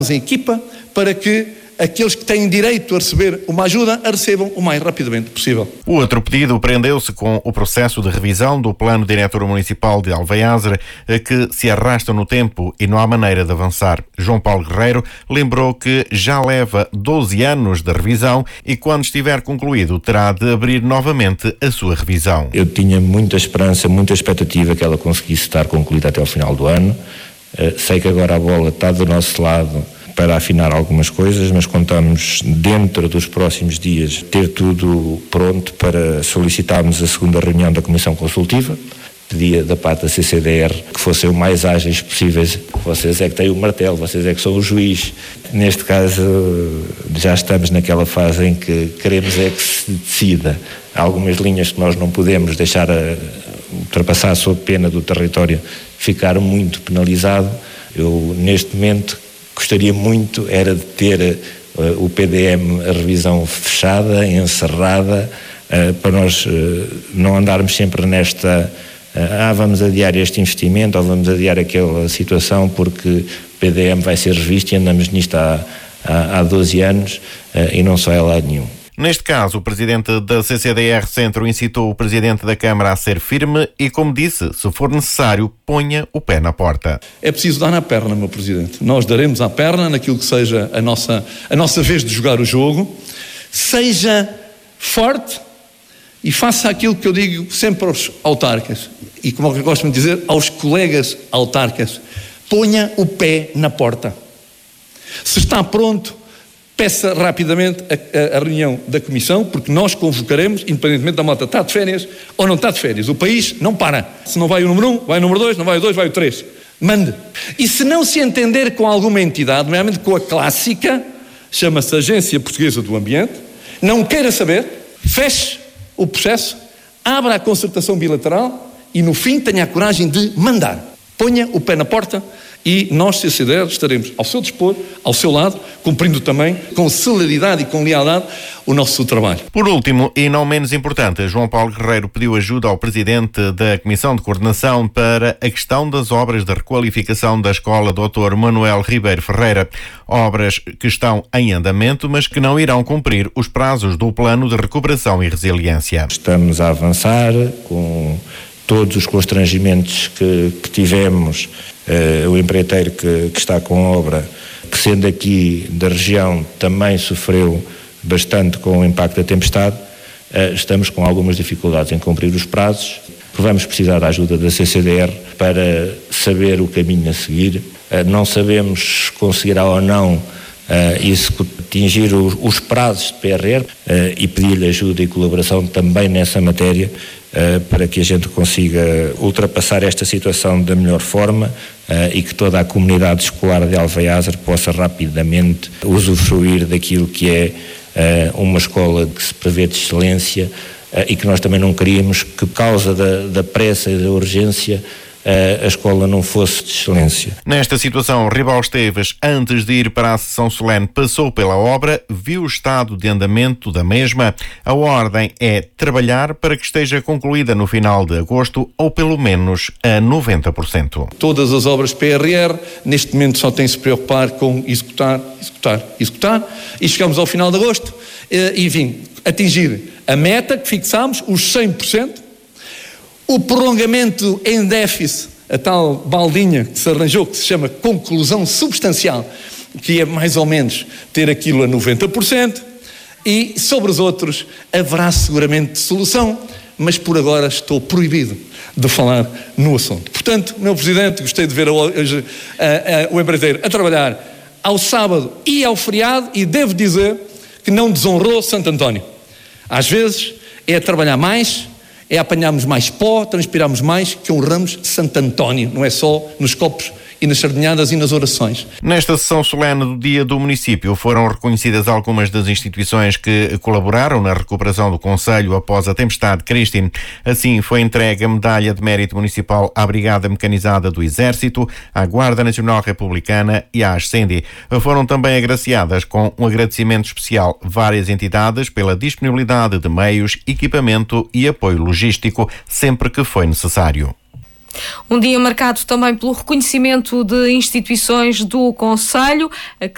em equipa para que aqueles que têm direito a receber uma ajuda a recebam o mais rapidamente possível. O outro pedido prendeu-se com o processo de revisão do Plano Diretor Municipal de Alveiazer, que se arrasta no tempo e não há maneira de avançar. João Paulo Guerreiro lembrou que já leva 12 anos de revisão e quando estiver concluído terá de abrir novamente a sua revisão. Eu tinha muita esperança, muita expectativa que ela conseguisse estar concluída até ao final do ano. Sei que agora a bola está do nosso lado para afinar algumas coisas, mas contamos dentro dos próximos dias ter tudo pronto para solicitarmos a segunda reunião da Comissão Consultiva. Pedia da parte da CCDR que fossem o mais ágeis possíveis. Vocês é que têm o martelo, vocês é que são o juiz. Neste caso já estamos naquela fase em que queremos é que se decida. Há algumas linhas que nós não podemos deixar ultrapassar sob pena do território ficar muito penalizado. Eu neste momento gostaria muito era de ter o PDM, a revisão fechada, encerrada, para nós não andarmos sempre nesta vamos adiar este investimento ou vamos adiar aquela situação porque o PDM vai ser revisto e andamos nisto há 12 anos e não só é lado nenhum. Neste caso, o presidente da CCDR Centro incitou o presidente da Câmara a ser firme e, como disse, se for necessário, ponha o pé na porta. É preciso dar na perna, meu presidente. Nós daremos à perna naquilo que seja a nossa vez de jogar o jogo. Seja forte e faça aquilo que eu digo sempre aos autarcas e, como eu gosto de dizer, aos colegas autarcas. Ponha o pé na porta. Se está pronto, peça rapidamente a reunião da Comissão, porque nós convocaremos, independentemente da malta está de férias ou não está de férias. O país não para. Se não vai o número 1, vai o número 2, não vai o 2, vai o 3. Mande. E se não se entender com alguma entidade, nomeadamente com a clássica, chama-se Agência Portuguesa do Ambiente, não queira saber, feche o processo, abra a concertação bilateral e no fim tenha a coragem de mandar. Ponha o pé na porta e nós, CCDR, estaremos ao seu dispor, ao seu lado, cumprindo também com celeridade e com lealdade o nosso trabalho. Por último, e não menos importante, João Paulo Guerreiro pediu ajuda ao presidente da Comissão de Coordenação para a questão das obras de requalificação da Escola Dr. Manuel Ribeiro Ferreira. Obras que estão em andamento, mas que não irão cumprir os prazos do Plano de Recuperação e Resiliência. Estamos a avançar com todos os constrangimentos que tivemos. O empreiteiro que está com a obra, que sendo aqui da região, também sofreu bastante com o impacto da tempestade. Estamos com algumas dificuldades em cumprir os prazos. Vamos precisar da ajuda da CCDR para saber o caminho a seguir. Não sabemos se conseguirá ou não atingir os prazos de PRR e pedir-lhe ajuda e colaboração também nessa matéria para que a gente consiga ultrapassar esta situação da melhor forma e que toda a comunidade escolar de Alveiazer possa rapidamente usufruir daquilo que é uma escola que se prevê de excelência e que nós também não queríamos que, por causa da pressa e da urgência, a escola não fosse de excelência. Nesta situação, Ribal Esteves, antes de ir para a sessão solene, passou pela obra, viu o estado de andamento da mesma. A ordem é trabalhar para que esteja concluída no final de agosto ou pelo menos a 90%. Todas as obras PRR, neste momento só tem de se preocupar com executar e chegamos ao final de agosto e, enfim, atingir a meta que fixámos, os 100%. O prolongamento em déficit, a tal baldinha que se arranjou, que se chama conclusão substancial, que é mais ou menos ter aquilo a 90%, e sobre os outros haverá seguramente solução, mas por agora estou proibido de falar no assunto. Portanto, meu Presidente, gostei de ver hoje o empreiteiro a trabalhar ao sábado e ao feriado e devo dizer que não desonrou Santo António. Às vezes é trabalhar mais, é apanharmos mais pó, transpirarmos mais, que honramos Santo António, não é só nos copos e nas sardinhadas e nas orações. Nesta sessão solene do Dia do Município foram reconhecidas algumas das instituições que colaboraram na recuperação do concelho após a tempestade Christine. Assim foi entregue a Medalha de Mérito Municipal à Brigada Mecanizada do Exército, à Guarda Nacional Republicana e à Ascendi. Foram também agraciadas com um agradecimento especial várias entidades pela disponibilidade de meios, equipamento e apoio logístico sempre que foi necessário. Um dia marcado também pelo reconhecimento de instituições do concelho, que